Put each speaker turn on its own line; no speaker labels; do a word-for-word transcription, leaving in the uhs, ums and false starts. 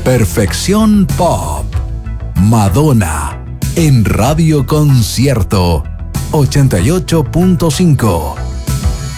Perfección Pop. Madonna en Radio Concierto ochenta y ocho punto cinco.